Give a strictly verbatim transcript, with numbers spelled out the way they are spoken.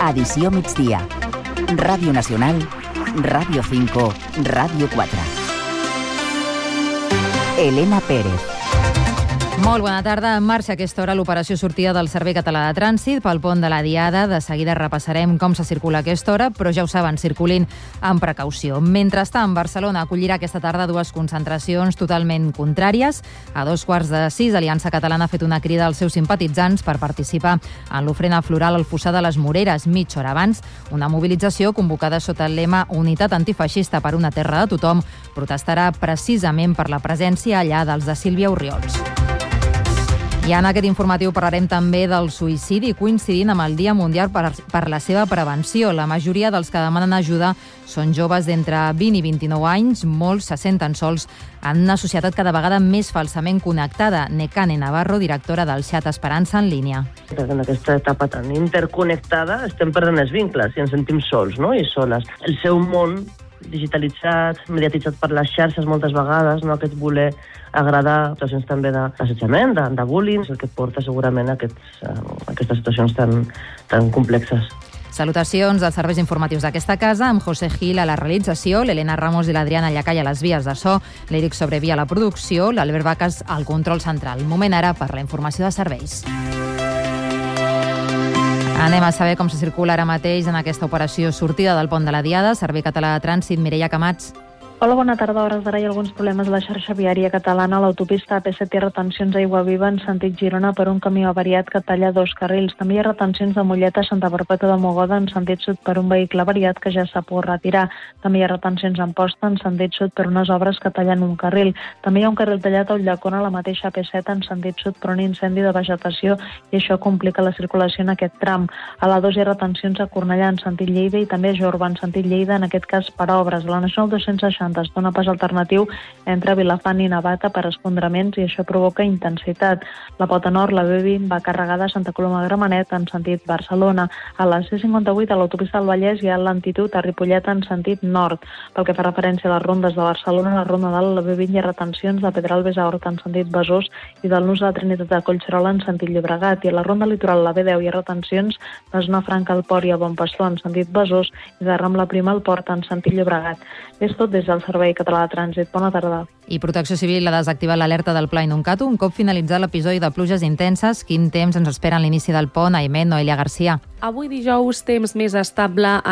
Edició migdia. Ràdio Nacional, Ràdio cinco, Ràdio quatre. Elena Pérez. Molt bona tarda. En marxa a aquesta hora l'operació sortida del Servei Català de Trànsit pel pont de la Diada. De seguida repassarem com se circula a aquesta hora, però ja ho saben, circulin amb precaució. Mentrestant, Barcelona acollirà aquesta tarda dues concentracions totalment contràries. A dos quarts de sis, Aliança Catalana ha fet una crida als seus simpatitzants per participar en l'ofrena floral al Fossar de les Moreres, mitja hora abans. Una mobilització convocada sota el lema Unitat antifeixista per una terra de tothom protestarà precisament per la presència allà dels de Sílvia Orriols. I en aquest informatiu parlarem també del suïcidi, coincidint amb el Dia Mundial per, per la seva prevenció. La majoria dels que demanen ajuda són joves d'entre vint i vint-i-nou anys. Molts se senten sols en una societat cada vegada més falsament connectada. Nekane Navarro, directora del xat Esperança en línia. En aquesta etapa tan interconnectada estem perdent els vincles i ens sentim sols, no? I soles. El seu món digitalitzat, mediatitzat per les xarxes moltes vegades, no? Aquest voler agradar, situacions també d'assetjament, de, de bullying, el que porta segurament a, aquests, a aquestes situacions tan, tan complexes. Salutacions dels serveis informatius d'aquesta casa, amb José Gil a la realització, l'Helena Ramos i l'Adriana Llacall a les vies de so, l'Eric Sobrevia a la producció, l'Albert Vacas al control central. Moment ara per la informació de serveis. Anem a saber com se circula ara mateix en aquesta operació sortida del pont de la Diada. Servei Català de Trànsit, Mireia Camats. Hola, bona tarda. A hores d'ara hi ha alguns problemes a la xarxa viària catalana. L'autopista A P set té retencions a Aiguaviva en sentit Girona per un camió avariat que talla dos carrils. També hi ha retencions de Mollet a Santa Perpètua de Mogoda en sentit sud per un vehicle avariat que ja s'ha pogut retirar. També hi ha retencions a Amposta en sentit sud per unes obres que tallen un carril. També hi ha un carril tallat a Ulldecona a la mateixa A P set en sentit sud per un incendi de vegetació i això complica la circulació en aquest tram. A la dos hi ha retencions a Cornellà en sentit Lleida i també a Jorba en sentit Lleida, en aquest cas per obres. A la Nacional dos-cents seixanta es dona pas alternatiu entre Vilafant i Navata per esfondraments i això provoca intensitat. La pota nord, la B vint, va carregada a Santa Coloma de Gramenet en sentit Barcelona. A la C cinquanta-vuit, a l'autopista del Vallès, hi ha lentitud a Ripollet en sentit nord. Pel que fa referència a les rondes de Barcelona, la ronda dalt, la B vint, hi ha retencions de Pedralbes a Horta en sentit Besòs i del Nus de la Trinitat de Collserola en sentit Llobregat. I a la ronda litoral, la B deu, hi ha retencions de Zona Franca al Port i a Bon Pastor en sentit Besòs i de Rambla Prima al Port en sentit Llobregat. És tot des del Servei Català de Trànsit. Bona tarda. I Protecció Civil ha desactivat l'alerta del Pla Inuncato un cop finalitzat l'episodi de pluges intenses. Quin temps ens espera en l'inici del pont? Aimet, Noelia Garcia. Avui dijous, temps més estable